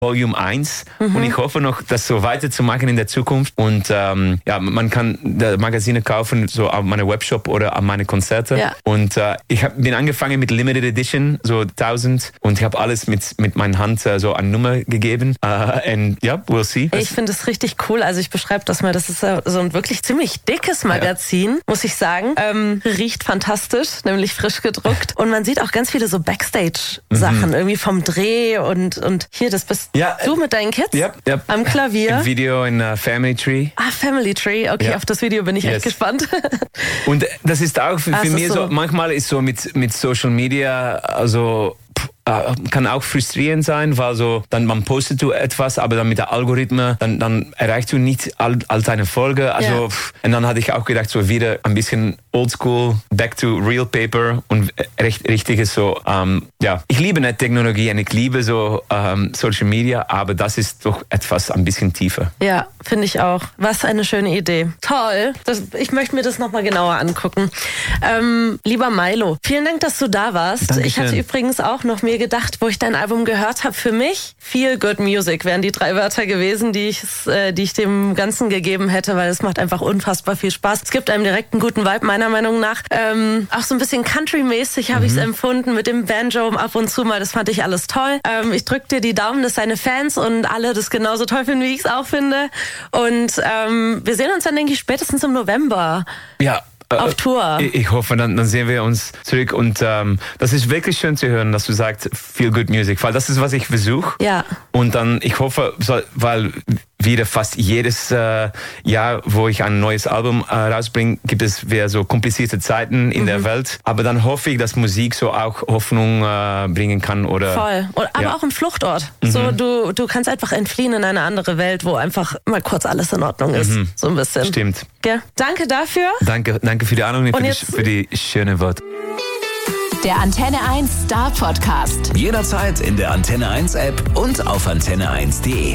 Volume 1 und ich hoffe noch, das so weiterzumachen in der Zukunft und man kann die Magazine kaufen, so auf meinem Webshop oder an meine Konzerte und ich bin angefangen mit Limited Edition, so 1000 und ich habe alles mit meiner Hand so eine Nummer gegeben and we'll see. Ich finde es richtig cool, also ich beschreibe das mal, das ist so ein wirklich ziemlich dickes Magazin, muss ich sagen, riecht fantastisch, nämlich frisch gedruckt und man sieht auch ganz viele so Backstage-Sachen, irgendwie vom Dreh und hier, das bist du mit deinen Kids am Klavier. Im Video in Family Tree. Family Tree, okay, auf das Video bin ich echt gespannt. Und das ist auch für mich so, manchmal ist so mit Social Media, also kann auch frustrierend sein, weil so dann man postet du etwas, aber dann mit der Algorithmus dann erreichst du nicht all deine Folge. Also und dann hatte ich auch gedacht, so wieder ein bisschen oldschool, back to real paper und richtiges so. Ich liebe nicht Technologie und ich liebe so Social Media, aber das ist doch etwas ein bisschen tiefer. Ja, finde ich auch. Was eine schöne Idee. Toll. Ich möchte mir das nochmal genauer angucken. Lieber Milo, vielen Dank, dass du da warst. Dankeschön. Ich hatte übrigens auch noch mir gedacht, wo ich dein Album gehört habe, für mich Feel Good Music wären die 3 Wörter gewesen, die ich dem Ganzen gegeben hätte, weil es macht einfach unfassbar viel Spaß. Es gibt einem direkt einen guten Vibe, meiner Meinung nach. Auch so ein bisschen Country-mäßig habe ich es empfunden, mit dem Banjo ab und zu mal, das fand ich alles toll. Ich drücke dir die Daumen, dass deine Fans und alle das genauso toll finden, wie ich es auch finde. Und wir sehen uns dann, denke ich, spätestens im November. Ja. Auf Tour. Ich hoffe, dann sehen wir uns zurück und das ist wirklich schön zu hören, dass du sagst, Feel Good Music, weil das ist, was ich versuche. Ja. Und dann, ich hoffe, weil wieder fast jedes Jahr, wo ich ein neues Album rausbringe, gibt es wieder so komplizierte Zeiten in der Welt. Aber dann hoffe ich, dass Musik so auch Hoffnung bringen kann. Oder, voll. Aber auch ein Fluchtort. So, du kannst einfach entfliehen in eine andere Welt, wo einfach mal kurz alles in Ordnung ist. So ein bisschen. Stimmt. Ja. Danke dafür. Danke für die Ahnung und für die schöne Worte. Der Antenne 1 Star Podcast. Jederzeit in der Antenne 1 App und auf antenne1.de.